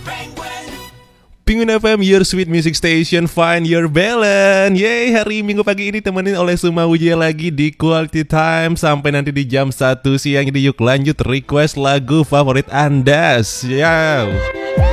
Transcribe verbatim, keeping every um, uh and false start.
Penguin F M, your sweet music station, find your balance. Yeay, hari Minggu pagi ini temenin oleh Suma Wijaya lagi di Quality Time sampai nanti di jam satu siang. Jadi yuk lanjut request lagu favorit Anda. Siap.